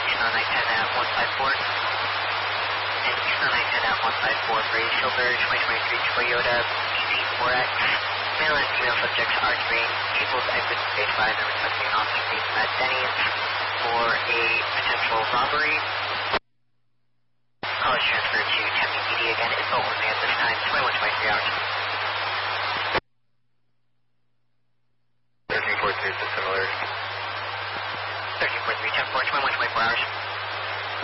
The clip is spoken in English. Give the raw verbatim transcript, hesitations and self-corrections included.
Eastern nine ten at one five four. And Eastern nine ten at one five four for a silver twenty twenty-three Toyota B Z four X. Male and female subjects are being able to exit stage five and requesting an officer meet at Denny's for a potential robbery. Call is transferred to Tempe P D again. Info only at this time, twenty-one twenty-three hours. thirteen forty-three is similar. thirteen forty-three, ten four, twenty-one twenty-four hours.